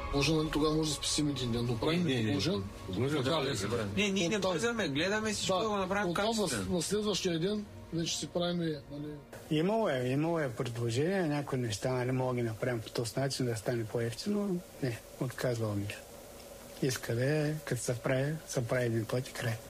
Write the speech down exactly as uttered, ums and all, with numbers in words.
Може, нали, тогава може да спасим един ден, но правим предложен. Не, ние не бързаме, гледаме всичко да го направим качествено. На следващия ден вече си правим, нали... Имало е, имало е предложение, някои неща, нали, мога да ги направим по този начин, да стане по-ефтино. Не, отказвал ми. Иска да е, като се прави, се прави един път и край.